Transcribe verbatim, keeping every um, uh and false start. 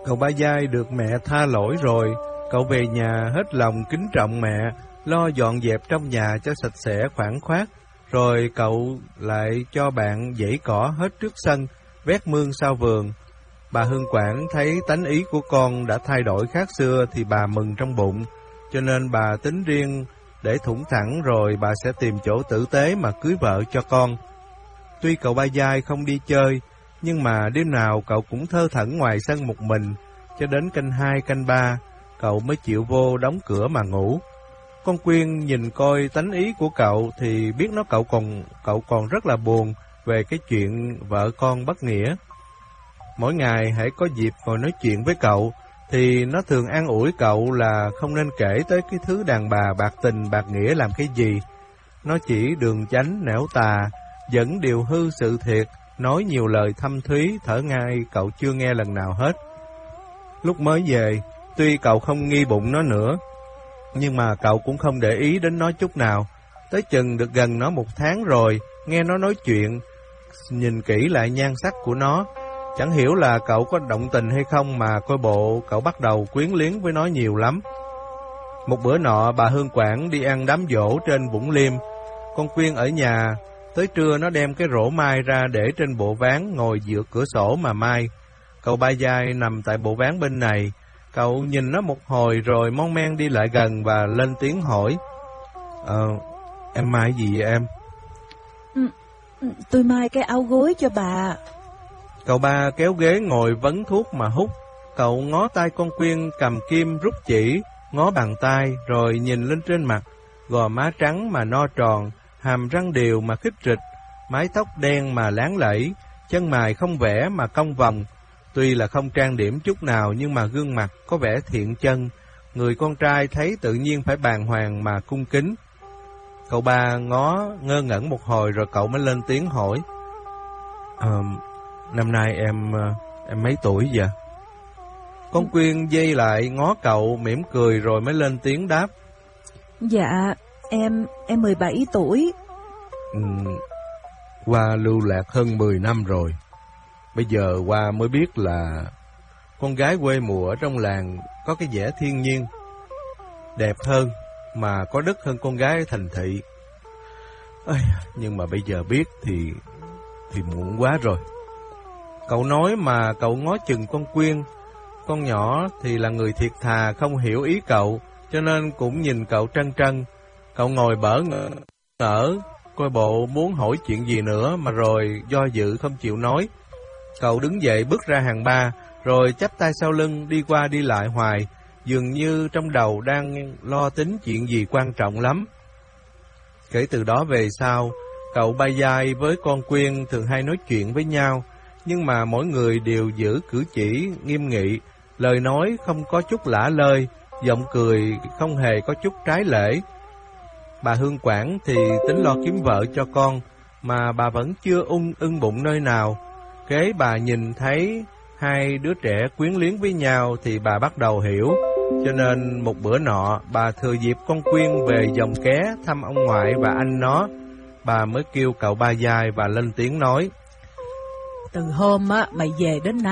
Cậu Ba Giai được mẹ tha lỗi rồi, cậu về nhà hết lòng kính trọng mẹ, lo dọn dẹp trong nhà cho sạch sẽ khoảng khoát, rồi cậu lại cho bạn giãy cỏ hết trước sân, vét mương sau vườn. Bà Hương Quản thấy tánh ý của con đã thay đổi khác xưa thì bà mừng trong bụng, cho nên bà tính riêng để thủng thẳng rồi bà sẽ tìm chỗ tử tế mà cưới vợ cho con. Tuy cậu Ba Giai không đi chơi, nhưng mà đêm nào cậu cũng thơ thẩn ngoài sân một mình, cho đến canh hai canh ba, cậu mới chịu vô đóng cửa mà ngủ. Con Quyên nhìn coi tánh ý của cậu thì biết nó cậu còn cậu còn rất là buồn về cái chuyện vợ con bất nghĩa. Mỗi ngày hễ có dịp ngồi nói chuyện với cậu thì nó thường an ủi cậu là không nên kể tới cái thứ đàn bà bạc tình bạc nghĩa làm cái gì. Nó chỉ đường chánh nẻo tà, dẫn điều hư sự thiệt, nói nhiều lời thâm thúy thở ngay cậu chưa nghe lần nào hết. Lúc mới về, tuy cậu không nghi bụng nó nữa, nhưng mà cậu cũng không để ý đến nó chút nào. Tới chừng được gần nó một tháng rồi, nghe nó nói chuyện, nhìn kỹ lại nhan sắc của nó, chẳng hiểu là cậu có động tình hay không mà coi bộ cậu bắt đầu quyến luyến với nó nhiều lắm. Một bữa nọ bà Hương Quản đi ăn đám giỗ trên Vũng Liêm, con Quyên ở nhà. Tới trưa nó đem cái rổ mai ra để trên bộ ván ngồi dựa cửa sổ mà mai. Cậu Ba Giai nằm tại bộ ván bên này, cậu nhìn nó một hồi rồi mon men đi lại gần và lên tiếng hỏi: Ờ, em mai gì vậy em? Ừ, tôi mai cái áo gối cho bà. Cậu Ba kéo ghế ngồi vấn thuốc mà hút. Cậu ngó tay con Quyên cầm kim rút chỉ, ngó bàn tay rồi nhìn lên trên mặt, gò má trắng mà no tròn, hàm răng đều mà khít rịch, mái tóc đen mà láng lẫy, chân mày không vẽ mà cong vòng. Tuy là không trang điểm chút nào nhưng mà gương mặt có vẻ thiện chân, người con trai thấy tự nhiên phải bàng hoàng mà cung kính. Cậu Ba ngó ngơ ngẩn một hồi rồi cậu mới lên tiếng hỏi: Ờ, năm nay em em mấy tuổi vậy? Con Quyên dây lại ngó cậu mỉm cười rồi mới lên tiếng đáp: Dạ, em em mười bảy tuổi. Ừ, Hoa lưu lạc hơn mười năm rồi. Bây giờ Hoa mới biết là con gái quê mùa ở trong làng có cái vẻ thiên nhiên, đẹp hơn mà có đức hơn con gái ở thành thị. Ây, nhưng mà bây giờ biết thì thì muộn quá rồi. Cậu nói mà cậu ngó chừng con Quyên. Con nhỏ thì là người thiệt thà, không hiểu ý cậu, cho nên cũng nhìn cậu trân trân. Cậu ngồi bỡ ngỡ, ngỡ, coi bộ muốn hỏi chuyện gì nữa mà rồi do dự không chịu nói. Cậu đứng dậy bước ra hàng ba, rồi chắp tay sau lưng đi qua đi lại hoài, dường như trong đầu đang lo tính chuyện gì quan trọng lắm. Kể từ đó về sau, cậu Ba Giai với con Quyên thường hay nói chuyện với nhau, nhưng mà mỗi người đều giữ cử chỉ nghiêm nghị, lời nói không có chút lả lơi, giọng cười không hề có chút trái lễ. Bà Hương Quản thì tính lo kiếm vợ cho con, mà bà vẫn chưa ung ưng bụng nơi nào. Kế bà nhìn thấy hai đứa trẻ quyến luyến với nhau thì bà bắt đầu hiểu, cho nên một bữa nọ bà thừa dịp con Quyên về dòng ké thăm ông ngoại và anh nó, bà mới kêu cậu Ba Giai và lên tiếng nói: Từ hôm á mày về đến nay